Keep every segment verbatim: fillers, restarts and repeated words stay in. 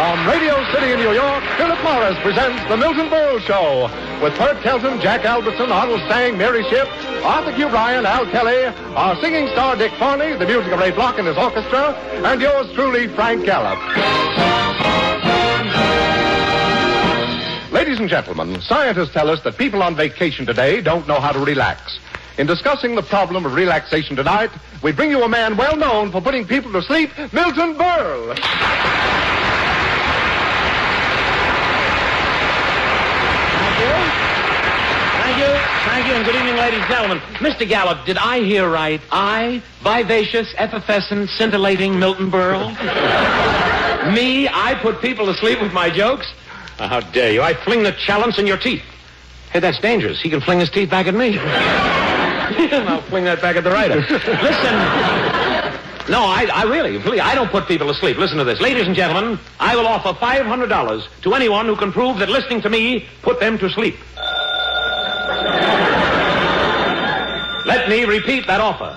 From Radio City in New York, Philip Morris presents The Milton Berle Show with Bert Kelton, Jack Albertson, Arnold Stang, Mary Shipp, Arthur Q. Bryan, Al Kelly, our singing star Dick Farney, the music of Ray Block and his orchestra, and yours truly, Frank Gallup. Ladies and gentlemen, scientists tell us that people on vacation today don't know how to relax. In discussing the problem of relaxation tonight, we bring you a man well known for putting people to sleep, Milton Berle. Thank you, thank you, and good evening, ladies and gentlemen. Mister Gallup, did I hear right? I, vivacious, effervescent, scintillating Milton Berle? Me, I put people to sleep with my jokes? Oh, how dare you? I fling the challenge in your teeth. Hey, that's dangerous. He can fling his teeth back at me. And I'll fling that back at the writer. Listen. No, I, I really, really, I don't put people to sleep. Listen to this. Ladies and gentlemen, I will offer five hundred dollars to anyone who can prove that listening to me put them to sleep. Let me repeat that offer.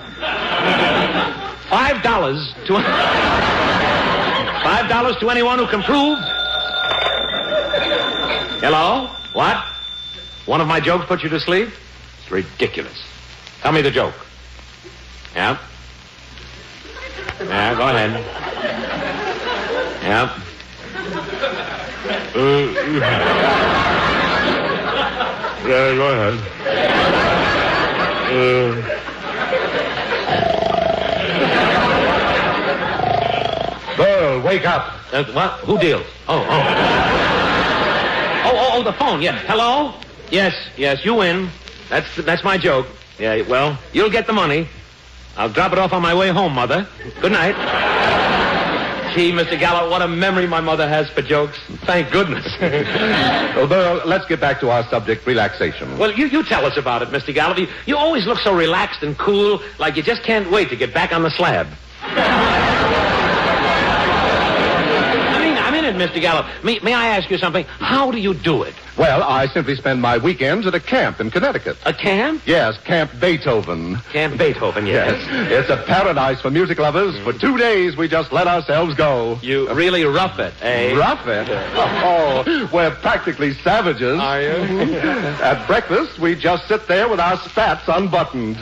Five dollars to... Five dollars to anyone who can prove... Hello? What? One of my jokes put you to sleep? It's ridiculous. Tell me the joke. Yeah? Yeah, go ahead. Yeah. Uh, yeah, go ahead. Uh... Berle, wake up. Uh, what? Who deals? Oh, oh. Oh, oh, oh, the phone, yeah. Hello? Yes, yes, you win. That's that's my joke. Yeah, well, you'll get the money. I'll drop it off on my way home, Mother. Good night. Gee, Mister Gallup, what a memory my mother has for jokes. Thank goodness. Well, Berle, let's get back to our subject, relaxation. Well, you, you tell us about it, Mister Gallup. You, you always look so relaxed and cool, like you just can't wait to get back on the slab. Mister Gallup, may, may I ask you something? How do you do it? Well, I simply spend my weekends at a camp in Connecticut. A camp? Yes, Camp Beethoven. Camp Beethoven, yes. Yes. It's a paradise for music lovers. For two days, we just let ourselves go. You really rough it, eh? Rough it? Oh, we're practically savages. Are you? At breakfast, we just sit there with our spats unbuttoned.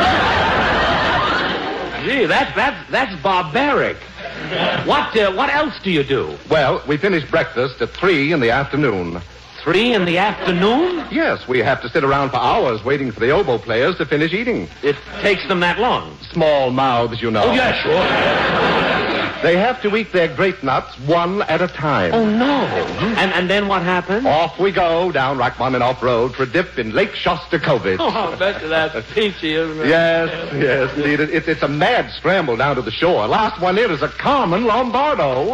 Gee, that, that, that's barbaric. What uh, what else do you do? Well, we finish breakfast at three in the afternoon. Three in the afternoon? Yes, we have to sit around for hours waiting for the oboe players to finish eating. It takes them that long? Small mouths, you know. Oh, yeah, sure. They have to eat their grape nuts one at a time. Oh, no. And and then what happens? Off we go down Rachmaninoff Off-Road for a dip in Lake Shostakovich. Oh, I bet you that's peachy, isn't it? Yes, yes, indeed. It, it, it's a mad scramble down to the shore. Last one in is a Carmen Lombardo.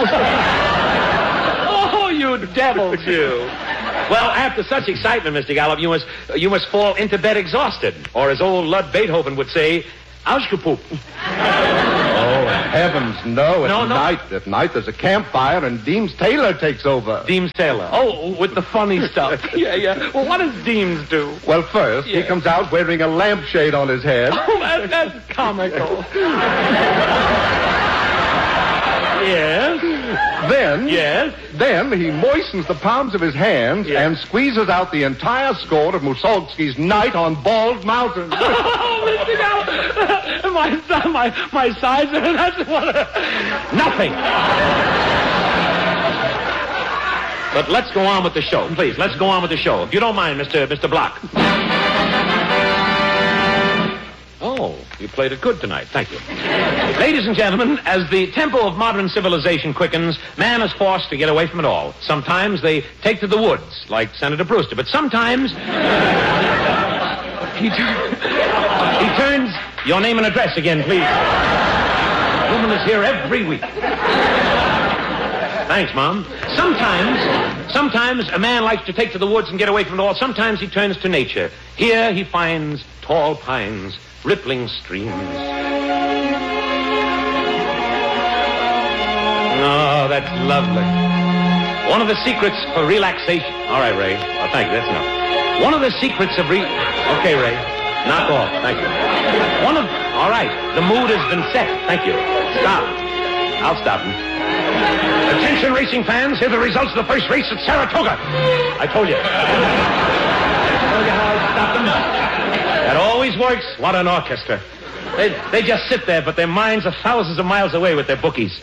Oh, you devils, you. Well, after such excitement, Mister Gallup, you must you must fall into bed exhausted. Or as old Lud Beethoven would say, Ausgepoop. Oh, heavens, no. At No, no. night, at night there's a campfire and Deems Taylor takes over. Deems Taylor. Oh, with the funny stuff. Yeah, yeah. Well, what does Deems do? Well, first, Yeah. he comes out wearing a lampshade on his head. Oh, that, that's comical. Yes. Then, Yes. then he moistens the palms of his hands Yes. and squeezes out the entire score of Mussorgsky's Night on Bald Mountain. Oh, Mister Gallup, my my my sides. That's what. A... Nothing. But let's go on with the show, please. Let's go on with the show, if you don't mind, Mister Mister Block. Oh, you played it good tonight. Thank you. Ladies and gentlemen, as the tempo of modern civilization quickens, man is forced to get away from it all. Sometimes they take to the woods, like Senator Brewster, but sometimes he, tur- he turns... Your name and address again, please. The woman is here every week. Thanks, Mom. Sometimes, sometimes a man likes to take to the woods and get away from it all. Sometimes he turns to nature. Here he finds tall pines, rippling streams. Oh, that's lovely. One of the secrets for relaxation... All right, Ray. Oh, thank you. That's enough. One of the secrets of re... Okay, Ray. Knock off. Thank you. One of... All right. The mood has been set. Thank you. Stop. I'll stop him. Attention, racing fans. Here are the results of the first race at Saratoga. I told you. I told you how I stopped them. That always works. What an orchestra. They, they just sit there, but their minds are thousands of miles away with their bookies.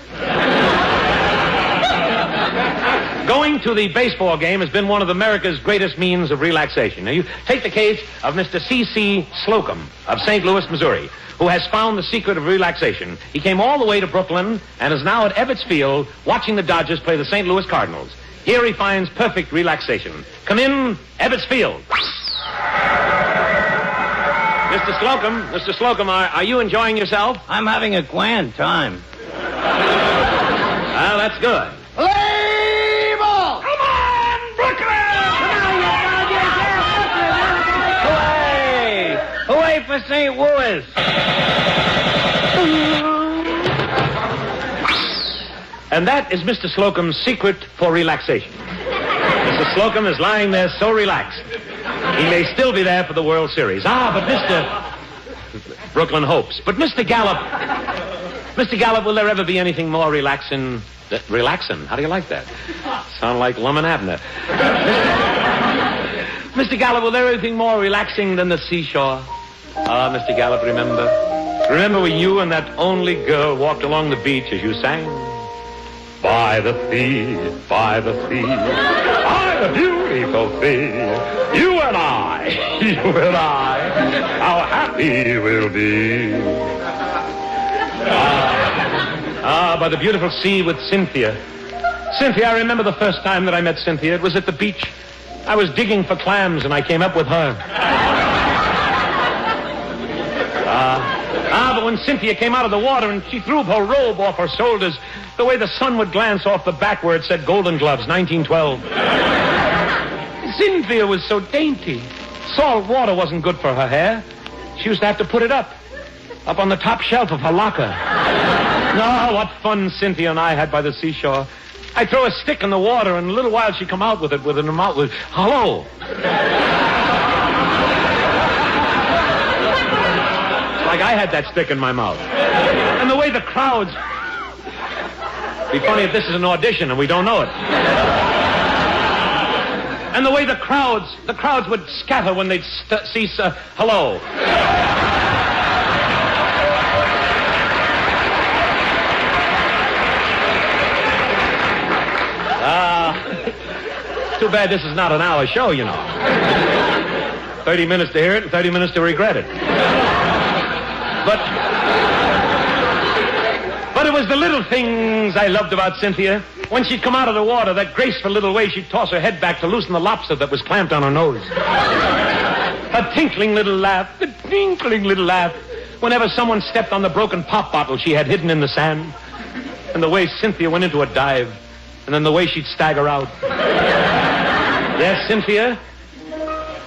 Going to the baseball game has been one of America's greatest means of relaxation. Now, you take the case of Mister C C Slocum of Saint Louis, Missouri, who has found the secret of relaxation. He came all the way to Brooklyn and is now at Ebbets Field watching the Dodgers play the Saint Louis Cardinals. Here he finds perfect relaxation. Come in, Ebbets Field. Mister Slocum, Mister Slocum, are, are you enjoying yourself? I'm having a grand time. Well, that's good. Play ball! Come on, Brooklyn! Hooray! Hooray for Saint Louis! And that is Mister Slocum's secret for relaxation. Mister Slocum is lying there so relaxed. He may still be there for the World Series. Ah, but Mister Brooklyn hopes. But Mister Gallup, Mister Gallup, will there ever be anything more relaxing? Uh, relaxing? How do you like that? Sound like Lum and Abner. Mister Mister Gallup, will there be anything more relaxing than the seashore? Ah, Mister Gallup, remember? Remember when you and that only girl walked along the beach as you sang? By the sea, by the sea, by the beautiful sea, you and I, you and I, how happy we'll be. Ah, ah, by the beautiful sea with Cynthia. Cynthia, I remember the first time that I met Cynthia. It was at the beach. I was digging for clams and I came up with her. Ah, ah, but when Cynthia came out of the water and she threw her robe off her shoulders, the way the sun would glance off the back where it said Golden Gloves, nineteen twelve. Cynthia was so dainty. Salt water wasn't good for her hair. She used to have to put it up, up on the top shelf of her locker. Oh, what fun Cynthia and I had by the seashore. I'd throw a stick in the water, and in a little while she'd come out with it, with it in her mouth, with, hello. It's like I had that stick in my mouth. And the way the crowds... It'd be funny if this is an audition and we don't know it. And the way the crowds, the crowds would scatter when they'd st- see, uh, hello. Ah, uh, too bad this is not an hour show, you know. Thirty minutes to hear it and thirty minutes to regret it. But... But it was the little things I loved about Cynthia. When she'd come out of the water, that graceful little way she'd toss her head back to loosen the lobster that was clamped on her nose. Her tinkling little laugh, the tinkling little laugh, whenever someone stepped on the broken pop bottle she had hidden in the sand. And the way Cynthia went into a dive, and then the way she'd stagger out. Yes, Cynthia,